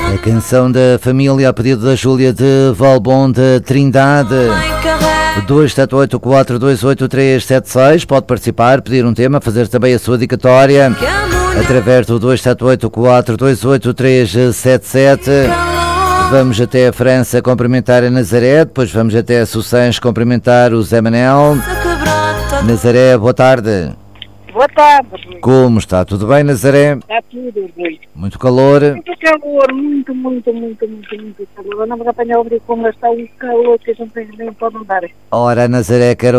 A canção da família a pedido da Júlia de Valbon de Trindade. 278-428-376. Pode participar, pedir um tema, fazer também a sua dedicatória através do 278-428-377. Vamos até a França cumprimentar a Nazaré, depois vamos até a Suçães cumprimentar o Zé Manel. Nazaré, boa tarde. Boa tarde, Rui. Como está? Tudo bem, Nazaré? Está tudo, Rui. Muito calor? Muito calor, muito calor. Não me apanhar a ouvir como está o calor que a gente nem pode andar. Ora, Nazaré, quero